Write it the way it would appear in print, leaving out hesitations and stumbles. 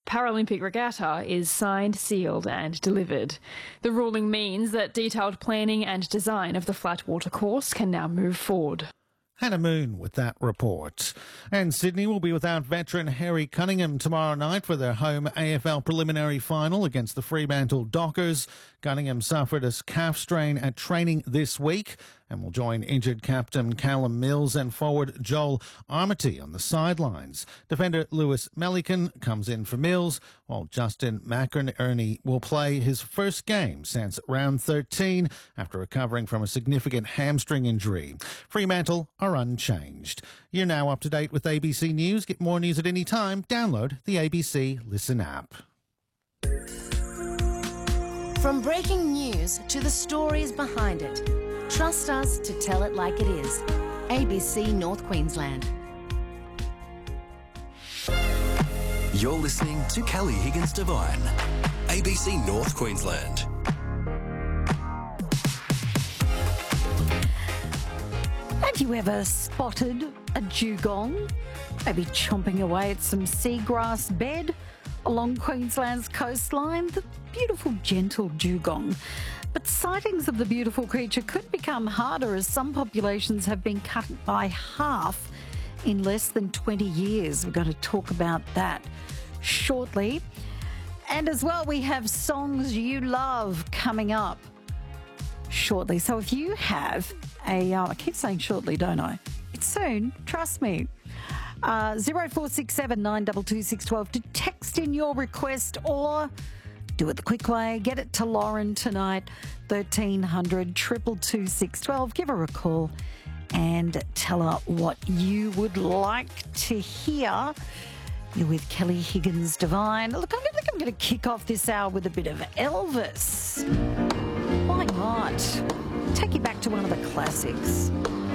Paralympic regatta is signed, sealed and delivered. The ruling means that detailed planning and design of the flat water course can now move forward. Hannah Moon with that report. And Sydney will be without veteran Harry Cunningham tomorrow night for their home AFL preliminary final against the Fremantle Dockers. Cunningham suffered a calf strain at training this week and will join injured captain Callum Mills and forward Joel Armity on the sidelines. Defender Lewis Melican comes in for Mills, while Justin McInerney will play his first game since round 13 after recovering from a significant hamstring injury. Fremantle are unchanged. You're now up to date with ABC News. Get more news at any time. Download the ABC Listen app. From breaking news to the stories behind it, trust us to tell it like it is. ABC North Queensland. You're listening to Kelly Higgins Devine, ABC North Queensland. Have you ever spotted a dugong? Maybe chomping away at some seagrass bed along Queensland's coastline? The beautiful, gentle dugong. But sightings of the beautiful creature could become harder as some populations have been cut by half in less than 20 years. We're going to talk about that shortly. And as well, we have songs you love coming up shortly. So if you have I keep saying shortly, don't I? It's soon, trust me. 0467 922 612 to text in your request or do it the quick way. Get it to Lauren tonight, 1300 222 612. Give her a call and tell her what you would like to hear. You're with Kelly Higgins Devine. Look, I think I'm going to kick off this hour with a bit of Elvis. Why not? Take you back to one of the classics.